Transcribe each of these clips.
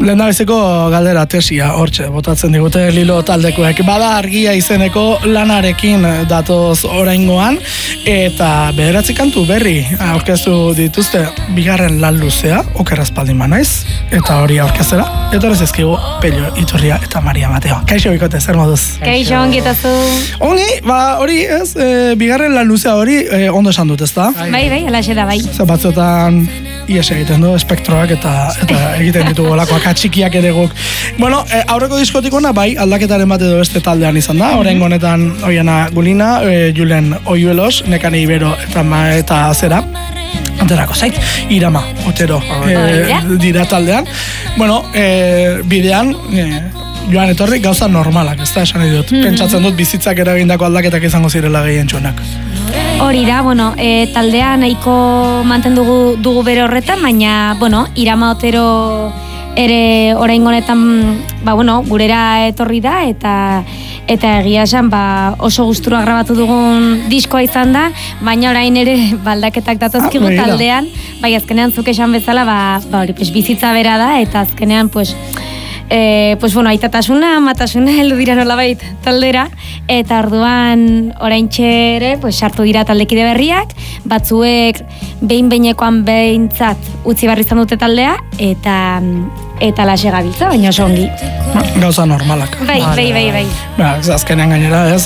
Lehendabiziko galdera tesia hortxe, botatzen digute Lilo taldekoek. Bada argia izeneko lanarekin datoz oraingoan, eta 9 kantu berri aurkeztu dituzte. Bigarren lan luzea, okerrazpaldin naiz, eta hori aurkezera. Eta horrez ezkigu Pello Iturria eta Maria Mateo. Kaixo bikote, zer moduz? Kaixo, ongitazu. Ongi, hori ez, bigarren lan luzea hori ondo esan dut, ezta? Bai, alaxe da, bai. Zer batzuetan ies egiten du, espektroak eta egiten ditugu olakoak atxikiak ere guk. Bueno, aurreko diskotik ona, bai, aldaketaren bat edo beste taldean izan da. Oraingo honetan Oiana Gulina, Julen Oyuelos, Nekane Ibero eta zera. Anterako zait, Irama, Otero dira taldean. Bueno, bidean, joan etorri gauza normalak, ez da esan dut. Pentsatzen dut bizitzak eragindako aldaketak izango zirela gehien txuenak. Hori da, taldea nahiko mantendu dugu bere horretan, baina, Irama Otero ere oraingo honetan, gurera etorri da, eta egia esan, oso gustura grabatu dugun diskoa izan da, baina orain ere baldaketak datozkigu taldean, bai azkenean zuk esan bezala, bizitza bera da, eta azkenean, aitatasuna, amatasuna heldu dira nolabait taldera, eta orduan oraintxe ere sartu dira taldekide berriak, batzuek behin-behinekoan behintzat utzi barri izan dute taldea, eta laxe gabiltza, baina oso ongi. Gauza normalak. Bai. Azkenean gainera, ez?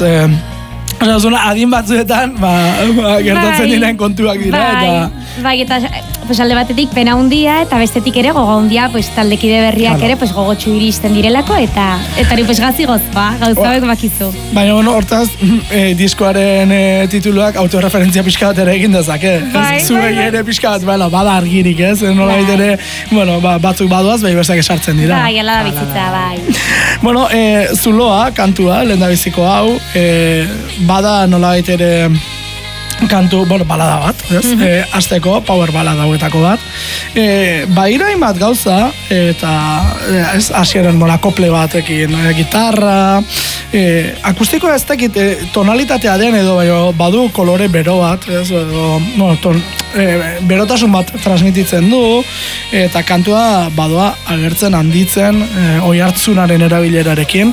Adin batzuetan, gertatzen diren kontuak dira, Bai, eta alde batetik pena hundia, eta bestetik ere gogo hundia, taldekide berriak ere gogotxu iristen direlako, eta hori gazigoz, gauzabek bakizu. Baina, hortaz, diskoaren tituluak autoreferentzia pixka bat ere egin dezake. Zuei ere pixka bat, bada argirik, ez? Nola ere, batzuk baduaz, bestak esartzen dira. Bai, ala da bizitza, bai. Bueno, Zuloa, kantua, lehendabiziko hau, bada nola ere kantu, balada bat, ez? Azteko, power balada hauetako bat. Irain bat gauza, eta hasieran kople batekin, gitarra, akustikoa ez dakit tonalitatea den edo badu kolore bero bat, ez? Berotasun bat transmititzen du, eta kantua badoa agertzen handitzen oihartzunaren erabilerarekin.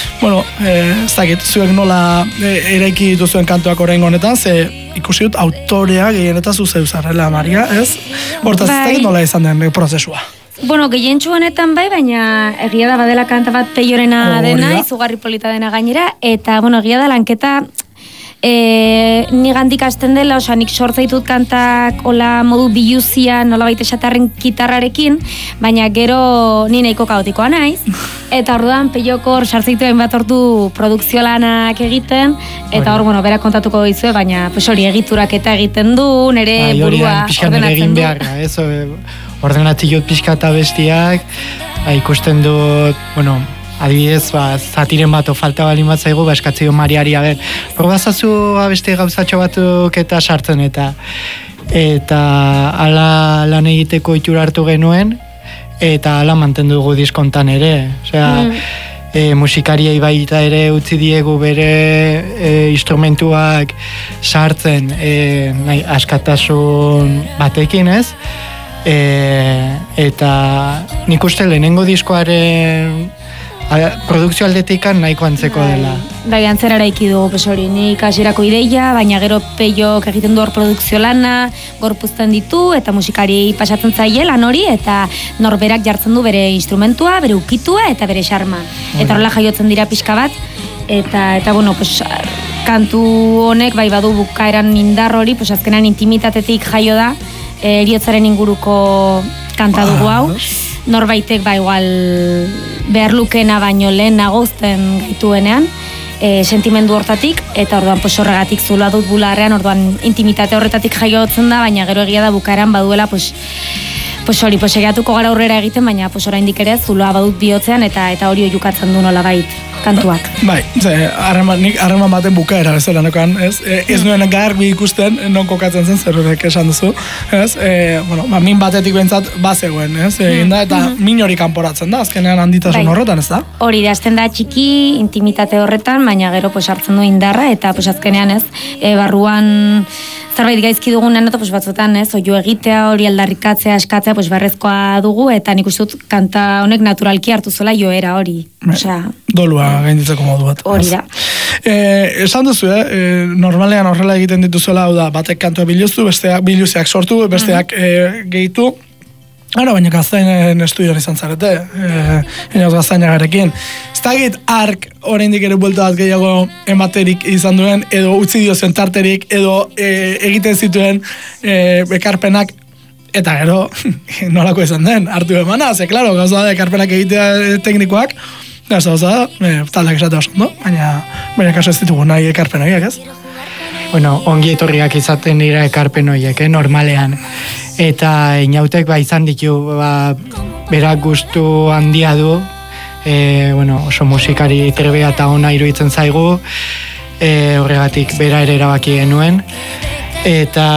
Ez dakit, zuek nola eraiki dituzuen kantuak oraingo honetan, ze ikusi dut autorea gehienetan zuzeu zarrela, Maria, ez? Hortaz, ez dakit nola izan den prozesua. Gehientsu honetan bai, baina egia da badela kanta bat Peiorena dena, izugarri polita dena gainera, eta egia da lanketa ni gandik hasten dela, nik sortzaitut kantak hola modu biluzian, nola baita esatarren gitarrarekin, baina gero ni nahiko kaotikoa naiz, eta orduan Peiokor sartzaituen bat ordu produkzio lanak egiten, eta hor, berak kontatuko dizue, baina hori egiturak eta egiten du, nire burua ordenatzen du. Ordenatzio pixka eta bestiak, ikusten dut, adibidez, zatiren bat falta bali bat zaigu, eskatzio Mariari, probazazu beste gauzatxo batuk eta sartzen eta ala lan egiteko itura hartu genuen, eta ala mantendu dugu diskontan ere. Musikariei baita ere utzi diegu bere instrumentuak sartzen askatasun batekin, ez? Eta nik uste lehenengo diskoaren produkzio aldetikan nahiko antzeko dela. Bai, antzera eraiki dugu, nik hasierako ideia, baina gero Peiok egiten du hor produkzio lana, gorpuzten ditu, eta musikari pasatzen zaie lan hori, eta norberak jartzen du bere instrumentua, bere ukitua, eta bere xarma. Eta horrela jaiotzen dira pixka bat, eta kantu honek bai badu bukaeran indar hori, azkenan intimitatetik jaio da, heriotzaren inguruko kanta dugu hau. Norbaitek igual behar lukena baino lehen nagozten gaituenean, sentimendu hortatik, eta orduan horregatik Zuloa dut bularrean, orduan intimitate horretatik jaiotzen da, baina gero egia da bukaeran baduela egiatuko gara aurrera egiten, baina oraindik ere Zuloa badut bihotzean, eta hori oiukatzen du nolabait kantuak. Bai, nik harreman baten bukaera bezala nokan, ez? Ez nuen garbi ikusten, non kokatzen zen, zer horrek esan duzu, ez? Min batetik bentsat bazegoen, ez? Eta min hori kanporatzen da, azkenean handitasun horretan, ez da? Hori da, azten da txiki, intimitate horretan, baina gero hartzen du indarra, eta azkenean, ez? Barruan zerbait gaizki dugunean, eta batzuetan, ez? Oio egitea, hori aldarrikatzea, eskatzea, beharrezkoa dugu, eta nik uste dut kanta honek naturalki hartu zola joera hori. Dolua gainditzeko modu bat. Hori da. Esan duzu, normalean horrela egiten dituzuela, hau da, batek kantua biluztu, besteak biluziak sortu, besteak gehitu. Baina gaztainen estudioan izan zarete, inoz gaztainagarekin. Ez da egit ark oraindik ere buelta bat gehiago ematerik izan duen, edo utzi dio zentarterik, edo egiten zituen ekarpenak, eta gero nolako izan den, hartu emana, ze, klaro, gauza da ekarpenak egitea teknikoak, gauza da, taldak esatea oso, no? Baina kaso ez ditugu nahi ekarpen horiek, ez? Bueno, ongi etorriak izaten dira ekarpen horiek, normalean. Eta inautek izan ditu, berak gustu handia du, oso musikari trebea eta ona iruditzen zaigu, horregatik bera ere erabaki genuen. Eta,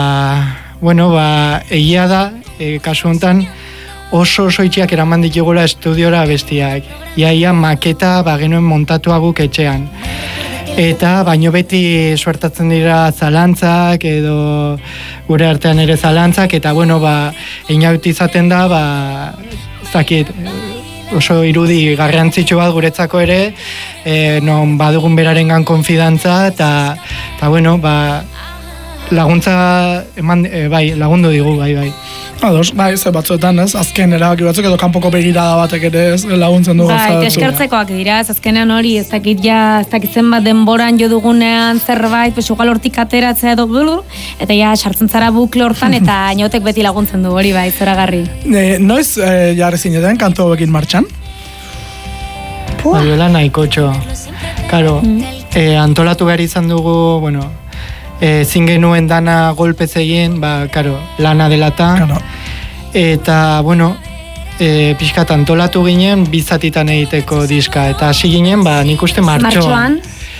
egia da, kasu honetan, oso itxiak eraman ditugula estudiora bestiak. Iaia maketa genuen montatua guk etxean. Eta baino beti suertatzen dira zalantzak edo gure artean ere zalantzak eta inaut izaten da zakit oso irudi garrantzitsu bat guretzako ere non badugun berarengan konfidantza eta laguntza eman lagundu digu bai. Ados, ze batzuetan, ez? Azken erabaki batzuk edo kanpoko begirada batek ere ez laguntzen du. Eskertzekoak dira, azkenean hori, ez dakitzen bat denboran jo dugunean zerbait, igual hortik ateratzea edo eta sartzen zara bukle hortan eta inotek beti laguntzen du hori bai, zoragarri. Noiz jarri zineten kantu hauekin martxan? Badiola nahiko txo. Karo, antolatu behar izan dugu, ezin genuen dana golpez egin, lana delata. Eta, pixkat antolatu ginen, bizatitan egiteko diska. Eta hasi ginen, nik uste martxoan.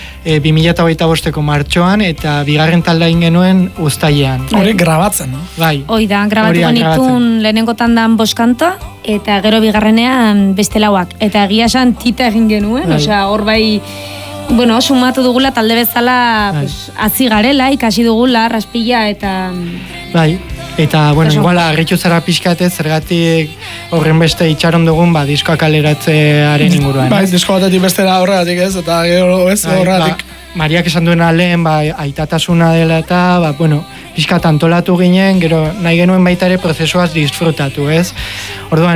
2025ko martxoan, eta bigarren talda egin genuen uztailean. Hori grabatzen, no? Bai. Hoi da, grabatu genitun lehenengo tandan boskanta, eta gero bigarrenean beste lauak. Eta egia esan tita egin genuen, hor bai... sumatu dugula talde bezala hazi garela, ikasi dugula, raspilla eta... Bai, eta, igual, arritxu zara pixkatez, zergatik horren beste itxaron dugun, diskoak aleratzearen inguruan. Bai, disko batetik bestera horregatik ez, eta gero ez horregatik. Mariak esan duena lehen, aitatasuna dela eta, pixkat antolatu ginen, gero nahi genuen baita ere prozesuaz disfrutatu, ez? Orduan,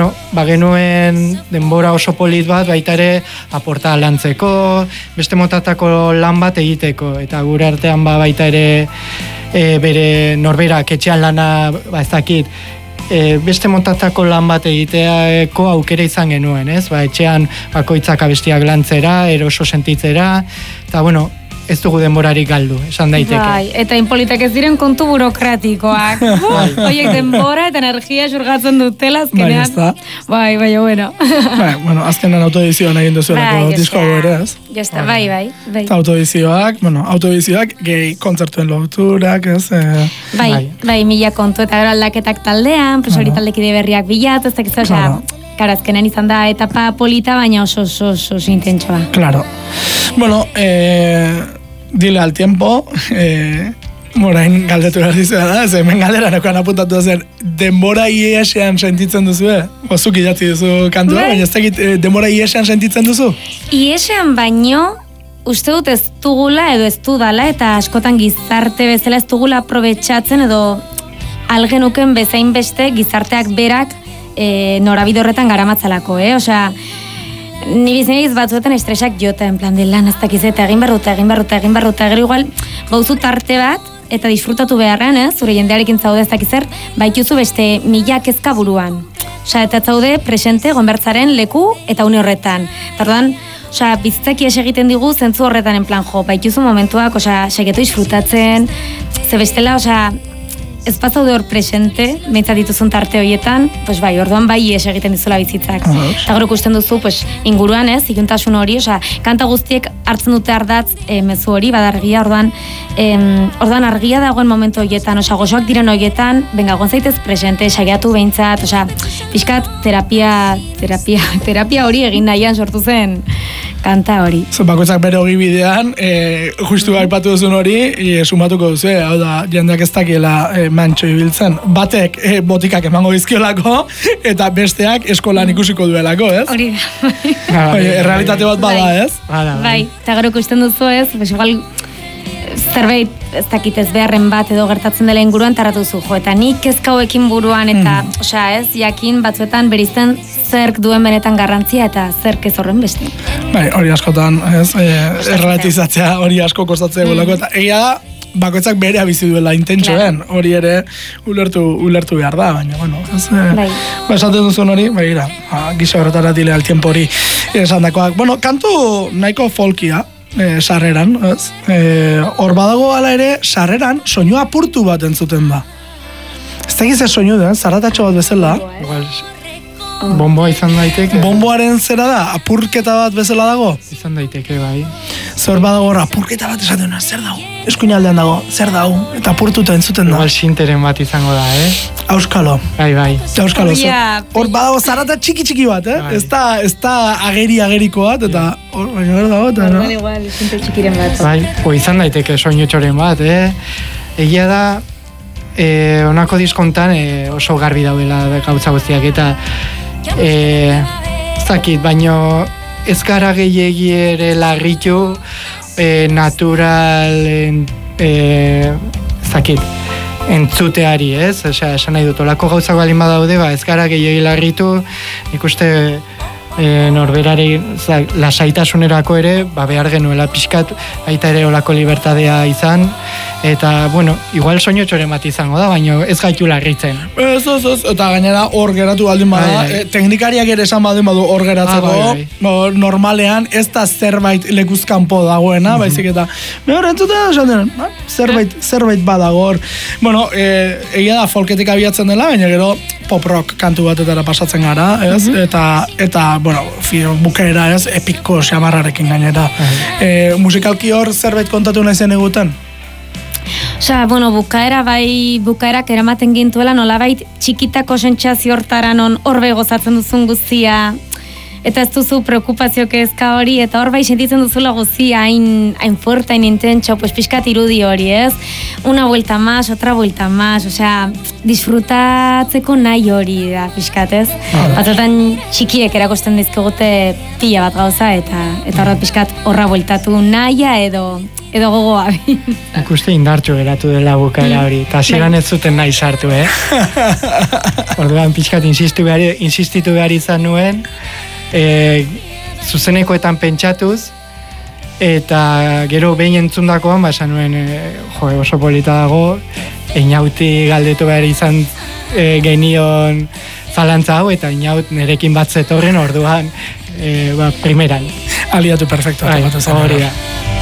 genuen denbora oso polit bat, baita ere aporta lantzeko, beste motatako lan bat egiteko, eta gure artean baita ere bere norberak etxean lana, ez dakit, beste montatako lan bat egiteako aukera izan genuen, ez? Etxean bakoitzak abestiak lantzera, eroso sentitzera, eta ez dugu denborarik galdu, esan daiteke. Bai, eta inpolitak ez diren kontu burokratikoak. Oiek denbora eta energia xurgatzen dutela azkenean. Bai, azkenean autoedizioan egin duzuelako diskoa ere, ez? Jasta, bai. Autoedizioak, gehi kontzertuen loturak, ez? Bai, mila kontu eta gero aldaketak taldean, hori taldekide berriak bilatu, ez dakizu, azkenean izan da etapa polita, baina oso intentsoa. Claro. Dile al tiempo, morain galdetu behar dizua da, hemen galdera nekoan apuntatu zen, denbora iesean sentitzen duzu, Zuk idatzi duzu kantua, baina ez dakit denbora iesean sentitzen duzu? Iesean baino, uste dut ez dugula edo ez dudala, eta askotan gizarte bezala ez dugula aprobetxatzen edo algenuken bezain beste gizarteak berak norabide horretan garamatzalako, ni bizinegiz batzuetan estresak jota, en plan de lan ez dakiz eta egin barruta, gero igual bauzu tarte bat, eta disfrutatu beharrean, zure jendearekin zaude ez dakizer, baituzu beste mila kezka buruan. Eta zaude presente gonbertzaren leku eta une horretan. Tardoan, bizitzaki egiten digu zentzu horretan, en plan baituzu momentuak, segetu disfrutatzen, ze bestela, ez bazaude hor presente, behintzat dituzun tarte horietan, pues bai, orduan bai ies egiten dizula bizitzak. Eta gero ikusten duzu, pues, inguruan ez, iluntasun hori, osea, kanta guztiek hartzen dute ardatz mezu hori, badargia, orduan argia dagoen momentu horietan, osea, gozoak diren horietan, benga, gon zaitez presente, saiatu behintzat, osea, pixkat terapia hori egin nahian sortu zen kanta hori. Bakoitzak bere hogi bidean, justu aipatu duzun hori, sumatuko duzu, hau da, jendeak ez dakiela mantxo ibiltzen. Batek botikak emango dizkiolako, eta besteak eskolan ikusiko duelako, ez? Hori da. Errealitate bat bada, ez? Bai, eta gero ikusten duzu, ez? Igual, zerbait, ez dakit ez beharren bat edo gertatzen dela inguruan tarratu zu, jo, eta nik kezkauekin buruan, eta, osea, ez, jakin batzuetan berizten zerk duen benetan garrantzia eta zerk ez horren beste. Bai, hori askotan, ez, errelatizatzea hori asko kostatzea gulako, eta egia da, bakoitzak berea bizi duela intentsoen, hori ere ulertu behar da, baina, bueno, ez, esaten duzun hori, begira, gisa horretara dile al tiempo hori esan dakoak. Bueno, kantu nahiko folkia, sarreran, ez? Hor badago ala ere, sarreran soinu apurtu bat entzuten da. Ez da gizia soinu da, zaratatxo bat bezala. Igual, bomboa izan daiteke. Bomboaren zera da, apurketa bat bezala dago? Izan daiteke, bai. Zer badago hor, apurketa bat esaten da, zer dago? Eskuinaldean dago, zer dago? Eta apurtuta entzuten da. Igual sinteren bat izango da, Auskalo. Bai. Auskalo. Hor badago zarata txiki bat, Ez da ageriko bat, eta hor, baina gara dago, eta no? Igual, sinte txikiren bat. Bai, izan daiteke soinu txoren bat, Egia da, honako diskontan oso garbi daudela gauza guztiak, eta ez dakit, baino ez gara gehiegi ere larritu natural ez dakit entzuteari, ez? Osea, esan nahi dut, olako gauzak balin badaude, ez gara gehiegi larritu, ikuste norberari lasaitasunerako ere, behar genuela pixkat, baita ere olako libertadea izan, eta, bueno, igual soinu txoren bat izango da, baina ez gaitu larritzen. Ez, eta gainera hor geratu baldin bada, teknikariak ere esan baldin badu hor geratzeko, normalean ez da zerbait lekuzkanpo dagoena, baizik eta, behar entzuten esan denen, zerbait badago hor. Bueno, egia da folketik abiatzen dela, baina gero pop rock kantu batetara pasatzen gara, ez? Eta bueno, bukaera, ez? Epiko xamarrarekin gainera. Musikalki hor zerbait kontatu nahi zen eguten? Osea, bueno, bukaerak eramaten gintuela, nolabait txikitako sentsazio hortara non horbe gozatzen duzun guztia, eta ez duzu preokupazio kezka hori, eta hor bai sentitzen duzula guztia hain fuerte, hain intentxo, pues pixkat irudi hori, ez? Una vuelta más, otra vuelta más, osea, disfrutatzeko nahi hori da, pixkat, ez? Batzuetan txikiek erakusten dizkigute pila bat gauza, eta horra pixkat horra bueltatu nahia edo gogoa. Ikuste indartxo geratu dela bukaera hori, eta ziren ez zuten nahi sartu, Orduan pixkat insistitu behar izan nuen, zuzenekoetan pentsatuz, eta gero behin entzundakoan, esan nuen, oso polita dago, Einauti galdetu behar izan genion zalantza hau, eta Einaut nerekin bat zetorren orduan, primeran. Aliatu perfecto. Hori da.